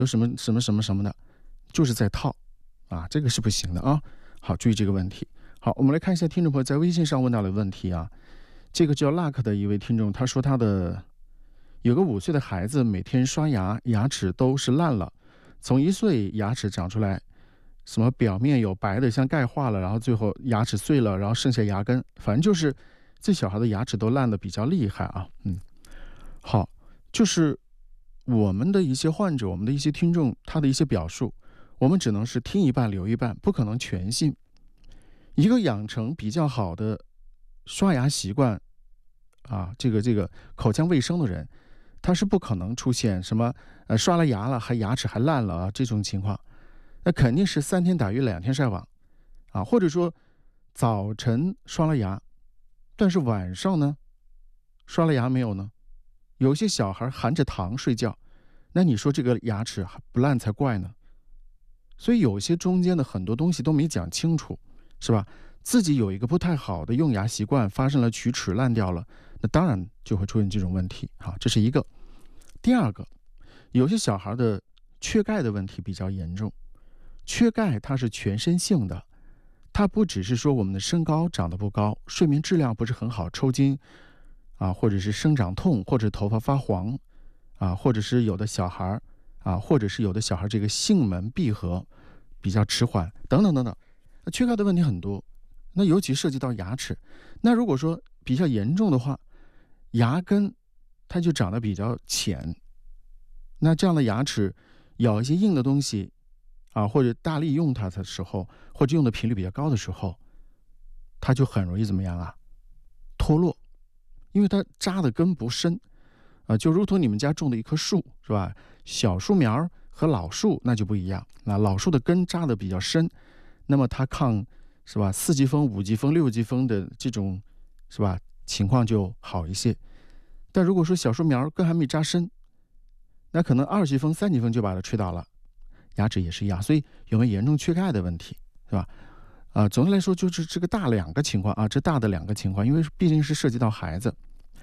有什么什么什么什么的，就是在套啊，这个是不行的啊。好，注意这个问题。好，我们来看一下听众朋友在微信上问到的问题啊。这个叫 Luck 的一位听众，他说他的有个5岁的孩子，每天刷牙，牙齿都是烂了，从1岁牙齿长出来，什么表面有白的像钙化了，然后最后牙齿碎了，然后剩下牙根，反正就是这小孩的牙齿都烂的比较厉害啊。好，就是我们的一些患者，我们的一些听众，他的一些表述，我们只能是听一半留一半，不可能全信。一个养成比较好的刷牙习惯啊，这个口腔卫生的人，他是不可能出现什么刷了牙了还牙齿还烂了啊这种情况。那肯定是3天打鱼2天晒网啊，或者说早晨刷了牙，但是晚上呢刷了牙没有呢？有些小孩含着糖睡觉，那你说这个牙齿还不烂才怪呢。所以有些中间的很多东西都没讲清楚，是吧？自己有一个不太好的用牙习惯，发生了龋齿烂掉了，那当然就会出现这种问题。好，这是一个。第二个，有些小孩的缺钙的问题比较严重。缺钙它是全身性的，它不只是说我们的身高长得不高，睡眠质量不是很好，抽筋啊，或者是生长痛，或者头发发黄啊，或者是有的小孩啊，或者是有的小孩这个性门闭合比较迟缓，等等等等。那缺钙的问题很多，那尤其涉及到牙齿。那如果说比较严重的话，牙根它就长得比较浅，那这样的牙齿咬一些硬的东西啊，或者大力用它的时候，或者用的频率比较高的时候，它就很容易怎么样啊？脱落，因为它扎的根不深啊，就如同你们家种的一棵树，是吧？小树苗和老树那就不一样，那老树的根扎的比较深，那么它抗是吧4级风、5级风、6级风的这种是吧情况就好一些。但如果说小树苗根还没扎深，那可能2级风、3级风就把它吹倒了。牙齿也是一样，所以有没有严重缺钙的问题，是吧？总的来说就是这个大2个情况啊，这大的2个情况，因为毕竟是涉及到孩子。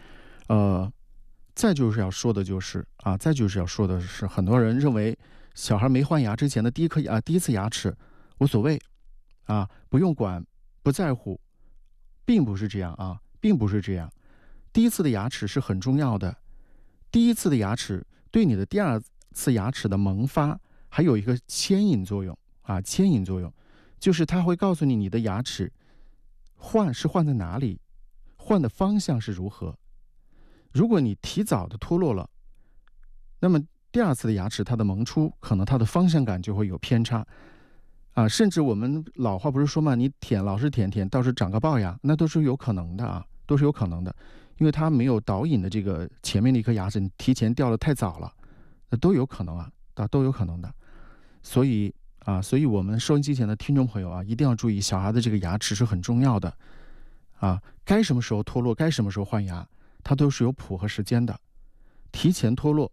再就是要说的就是很多人认为小孩没换牙之前的第一次牙齿无所谓啊，不用管，不在乎，并不是这样啊，并不是这样。第一次的牙齿是很重要的，第一次的牙齿对你的第2次牙齿的萌发还有一个牵引作用啊，牵引作用就是它会告诉你你的牙齿换在哪里，换的方向是如何。如果你提早的脱落了，那么第2次的牙齿它的萌出可能它的方向感就会有偏差啊，甚至我们老话不是说嘛，你老是舔，到时候长个龅牙，那都是有可能的啊，都是有可能的，因为它没有导引的这个前面的一颗牙齿，你提前掉的太早了，那都有可能啊，都有可能的。所以我们收音机前的听众朋友啊，一定要注意，小孩的这个牙齿是很重要的啊，该什么时候脱落，该什么时候换牙，它都是有谱和时间的。提前脱落，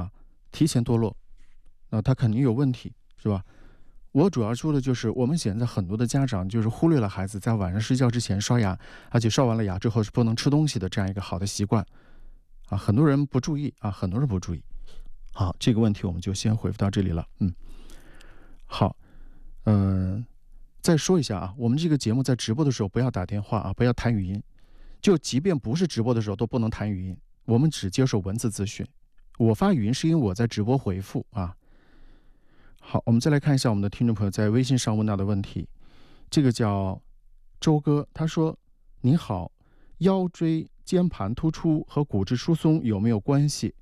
那它肯定有问题，是吧？我主要说的就是，我们现在很多的家长就是忽略了孩子在晚上睡觉之前刷牙，而且刷完了牙之后是不能吃东西的这样一个好的习惯啊，很多人不注意。好，这个问题我们就先回复到这里了。好，再说一下啊，我们这个节目在直播的时候不要打电话啊，不要谈语音，就即便不是直播的时候都不能谈语音，我们只接受文字咨询。我发语音是因为我在直播回复啊。好，我们再来看一下我们的听众朋友在微信上问到的问题。这个叫周哥，他说：“您好，腰椎间盘突出和骨质疏松有没有关系？”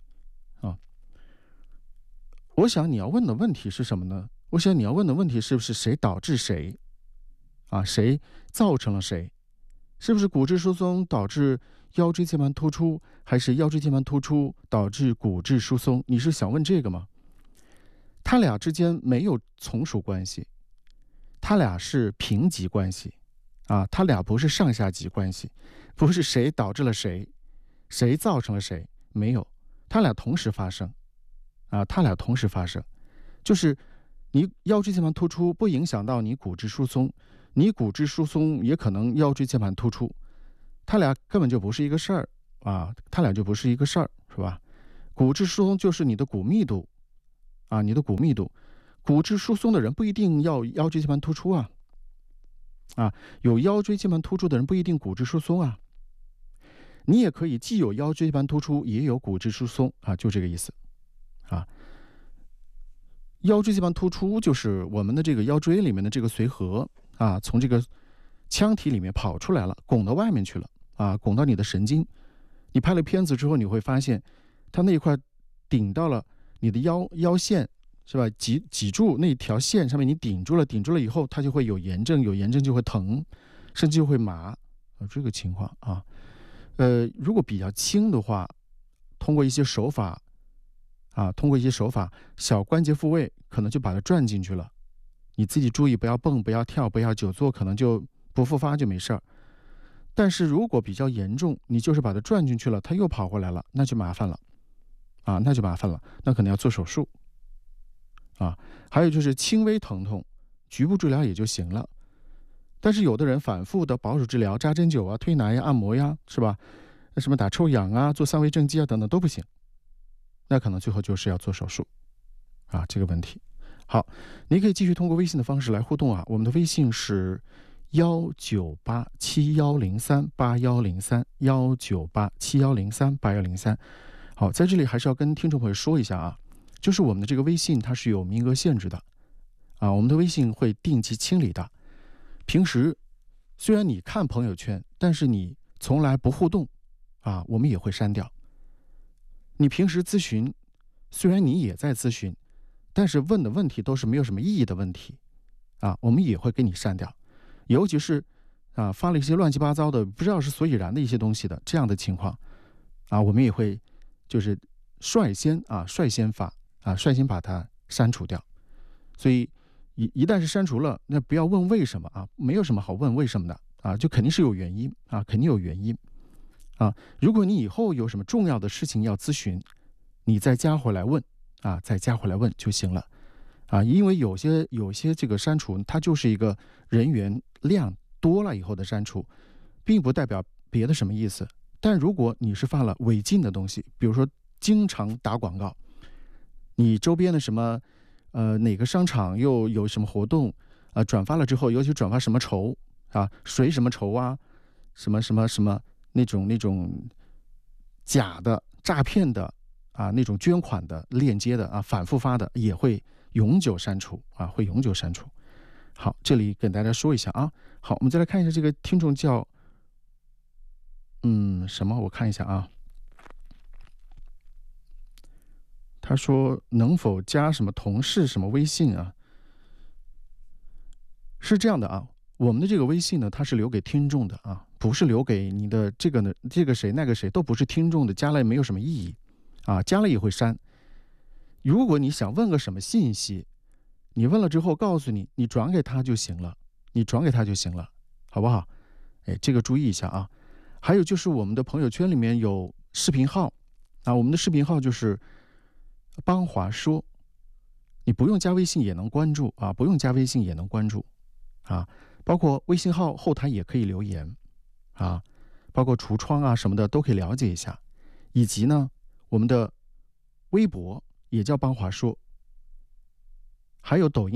我想你要问的问题是什么呢？我想你要问的问题是不是谁导致谁啊？谁造成了谁？是不是骨质疏松导致腰椎间盘突出，还是腰椎间盘突出导致骨质疏松？你是想问这个吗？他俩之间没有从属关系，他俩是平级关系啊，他俩不是上下级关系，不是谁导致了谁，谁造成了谁，没有，他俩同时发生啊，就是你腰椎间盘突出不影响到你骨质疏松，你骨质疏松也可能腰椎间盘突出，他俩根本就不是一个事儿啊，是吧？骨质疏松就是你的骨密度啊，你的骨密度。骨质疏松的人不一定要腰椎间盘突出啊，有腰椎间盘突出的人不一定骨质疏松啊。你也可以既有腰椎间盘突出，也有骨质疏松啊，就这个意思啊。腰椎间盘突出就是我们的这个腰椎里面的这个髓核啊，从这个腔体里面跑出来了，拱到外面去了啊，拱到你的神经。你拍了片子之后，你会发现它那一块顶到了你的腰线，是吧？脊柱那条线上面你顶住了以后，它就会有炎症，有炎症就会疼，甚至就会麻这个情况啊。如果比较轻的话，通过一些手法，小关节复位可能就把它转进去了。你自己注意，不要蹦，不要跳，不要久坐，可能就不复发就没事儿。但是如果比较严重，你就是把它转进去了，它又跑回来了，那就麻烦了那可能要做手术啊。还有就是轻微疼痛，局部治疗也就行了。但是有的人反复的保守治疗，扎针灸啊、推拿呀、按摩呀，是吧？什么打臭氧啊、做三维正畸啊等等都不行，那可能最后就是要做手术啊。这个问题，好，你可以继续通过微信的方式来互动啊。我们的微信是19871038103，19871038103。好，在这里还是要跟听众朋友说一下啊，就是我们的这个微信它是有名额限制的啊，我们的微信会定期清理的。平时虽然你看朋友圈，但是你从来不互动啊，我们也会删掉。你平时咨询，虽然你也在咨询，但是问的问题都是没有什么意义的问题啊，我们也会给你删掉。尤其是发了一些乱七八糟的不知道是所以然的一些东西的这样的情况啊，我们也会就是率先把它删除掉。所以一旦是删除了，那不要问为什么啊，没有什么好问为什么的啊，就肯定是有原因啊，肯定有原因啊。如果你以后有什么重要的事情要咨询，你再加回来问就行了啊。因为有些这个删除，它就是一个人员量多了以后的删除，并不代表别的什么意思。但如果你是发了违禁的东西，比如说经常打广告，你周边的什么哪个商场又有什么活动转发了之后，尤其转发什么筹啊，谁什么筹啊，什么那种假的诈骗的啊，那种捐款的链接的啊，反复发的也会永久删除啊，会永久删除。好，这里跟大家说一下啊。好，我们再来看一下这个听众叫我看一下啊。他说能否加什么同事什么微信啊？是这样的啊，我们的这个微信呢，它是留给听众的啊，不是留给你的这个谁那个谁，都不是听众的，加了也没有什么意义啊，加了也会删。如果你想问个什么信息，你问了之后告诉你，你转给他就行了，好不好？这个注意一下啊。还有就是我们的朋友圈里面有视频号啊，我们的视频号就是邦华说，你不用加微信也能关注啊，包括微信号后台也可以留言啊，包括橱窗啊什么的都可以了解一下，以及呢，我们的微博也叫邦华说，还有抖音。